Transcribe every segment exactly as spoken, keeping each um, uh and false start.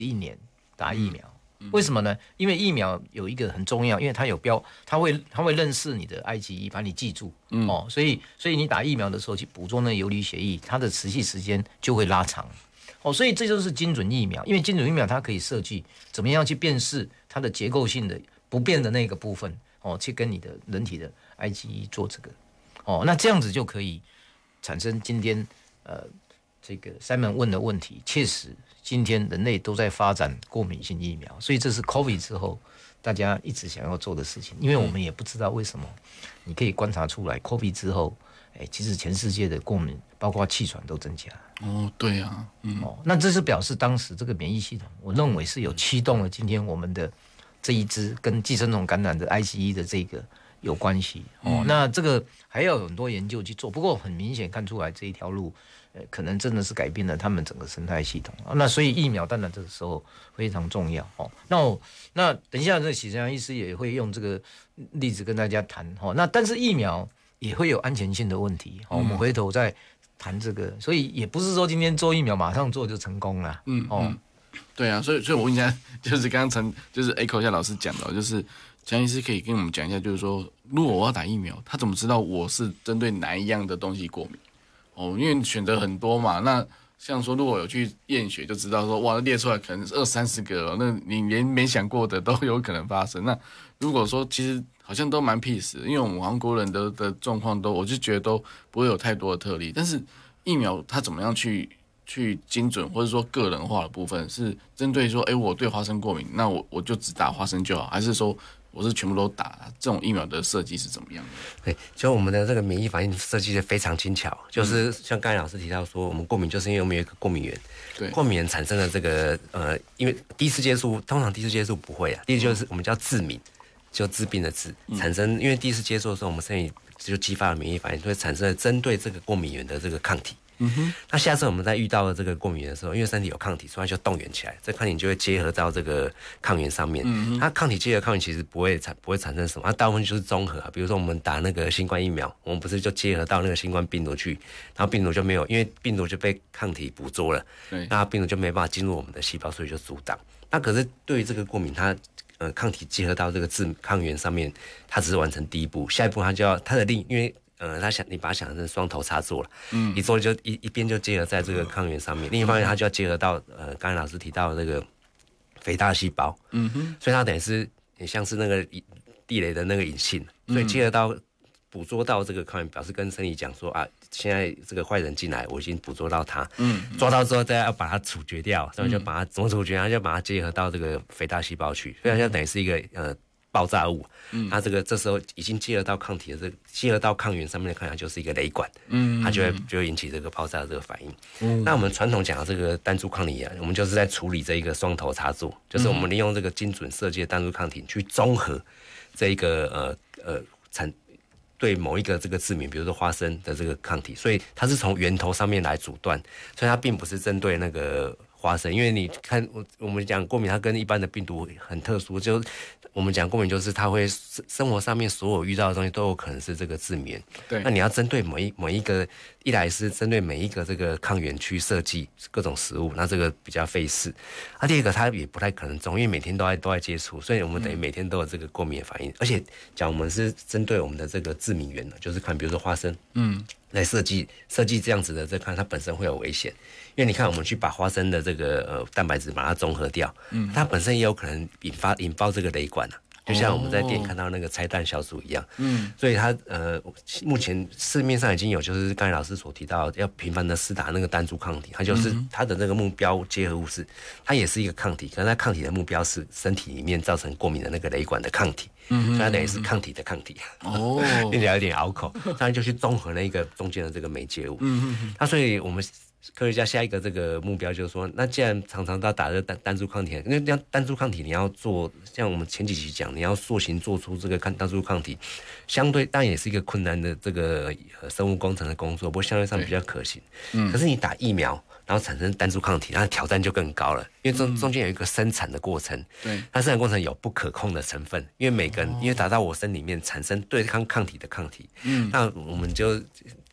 一年打疫苗。嗯、为什么呢？因为疫苗有一个很重要，因为它有标，它会它会认识你的 I G E， 把你记住、嗯、哦，所以所以你打疫苗的时候去捕捉那个游离血液，它的持续时间就会拉长。哦，所以这就是精准疫苗，因为精准疫苗它可以设计怎么样去辨识它的结构性的不变的那个部分，哦，去跟你的人体的 I G E 做这个，哦，那这样子就可以产生今天呃这个 Simon 问的问题，确实今天人类都在发展过敏性疫苗，所以这是 COVID 之后大家一直想要做的事情，因为我们也不知道为什么，你可以观察出来 COVID 之后。欸、其实全世界的过敏，包括气喘都增加。 哦，对啊，嗯， 哦，那这是表示当时这个免疫系统，我认为是有驱动了今天我们的这一支跟寄生虫感染的 I G E 的这个有关系。哦，嗯、那这个还要有很多研究去做，不过很明显看出来这一条路，呃，可能真的是改变了他们整个生态系统。那所以疫苗当然这个时候非常重要。哦，那我那等一下，这许正阳医师也会用这个例子跟大家谈。哦，那但是疫苗。也会有安全性的问题，好，我们回头再谈这个，所以也不是说今天做疫苗马上做就成功了，嗯，哦， 嗯对啊，所以所以我问一下，就是刚刚陈就是 echo 一下老师讲的，就是江医师可以跟我们讲一下，就是说，如果我要打疫苗，他怎么知道我是针对哪一样的东西过敏？哦，因为选择很多嘛，那像说如果有去验血就知道说，哇，列出来可能是二三十个，那你连没想过的都有可能发生。那如果说其实。好像都蛮 peace 的，因为我们韩国人的的状况都，我就觉得都不会有太多的特例。但是疫苗它怎么样去去精准或者说个人化的部分，是针对说，哎，我对花生过敏，那我我就只打花生就好，还是说我是全部都打？这种疫苗的设计是怎么样的？ 对，就我们的这个免疫反应设计的非常精巧，就是像刚才老师提到说，我们过敏就是因为我们有一个过敏源，对，过敏源产生的这个呃，因为第一次接触，通常第一次接触不会啊，第一就是我们叫致敏。就致病的致产生，因为第一次接触的时候，我们身体就激发了免疫反应，就会产生了针对这个过敏源的这个抗体。嗯哼，那下次我们在遇到了这个过敏源的时候，因为身体有抗体，所以它就动员起来，这抗体就会结合到这个抗原上面。嗯哼，它抗体结合抗原其实不会产不会产生什么，它大部分就是综合。比如说我们打那个新冠疫苗，我们不是就结合到那个新冠病毒去，然后病毒就没有，因为病毒就被抗体捕捉了，那病毒就没办法进入我们的细胞，所以就阻挡。那可是对于这个过敏，它呃，抗体结合到这个致抗原上面，它只是完成第一步，下一步它就要它的另，因为呃，它想你把它想成双头插座了，嗯，一做就一一边就结合在这个抗原上面，另一方面它就要结合到呃，刚才老师提到的这个肥大细胞，嗯哼，所以它等于是也像是那个地雷的那个引信，所以结合到捕捉到这个抗原，表示跟身体讲说啊，现在这个坏人进来，我已经捕捉到他，嗯，抓到之后再要把它处决掉，所以就把它怎么处决，它就把它结合到这个肥大细胞去，所以它就等于是一个呃爆炸物，嗯，它这个这时候已经结合到抗体的这个结合到抗原上面的抗原就是一个雷管，嗯，它就会就会引起这个爆炸的这个反应。嗯，那我们传统讲的这个单株抗体啊，我们就是在处理这一个双头插座，就是我们利用这个精准设计的单株抗体去综合这一个呃呃产。对某一个这个致敏，比如说花生的这个抗体，所以它是从源头上面来阻断，所以它并不是针对那个花生，因为你看我我们讲过敏，它跟一般的病毒很特殊，就我们讲过敏就是它会生活上面所有遇到的东西都有可能是这个致敏，对，那你要针对某一某一个，一来是针对每一个这个抗原去设计各种食物，那这个比较费事，啊，第二个它也不太可能中，因为每天都在都在接触，所以我们等于每天都有这个过敏的反应，嗯、而且讲我们是针对我们的这个致敏源呢，就是看比如说花生，嗯。来设计设计这样子的，这看它本身会有危险，因为你看我们去把花生的这个呃蛋白质把它综合掉，嗯，它本身也有可能引发引爆这个雷管啊，就像我们在店看到那个拆弹小组一样，嗯，所以它呃目前市面上已经有就是刚才老师所提到要频繁的施打那个单株抗体，它就是它的那个目标结合物是它也是一个抗体，可是它抗体的目标是身体里面造成过敏的那个雷管的抗体。嗯，所以它等于是抗体的抗体哦，听起来有点拗口，当然就去综合那个中间的这个媒介物。嗯嗯，那所以我们科学家下一个这个目标就是说，那既然常常都要打这个单单株抗体，因为像单株抗体你要做，像我们前几期讲，你要塑形做出这个单株抗体，相对当然也是一个困难的这个生物工程的工作，不过相对上比较可行。嗯，可是你打疫苗。然后产生单株抗体，它的挑战就更高了，因为中中间有一个生产的过程，对，它生产过程有不可控的成分，因为每个人、哦、因为打到我身里面产生对抗抗体的抗体，嗯，那我们就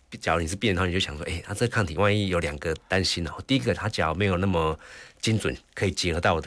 假如你是病人的话，你就想说，哎、欸，他、啊、这个抗体万一有两个担心哦。第一个，他假如没有那么精准，可以结合到我的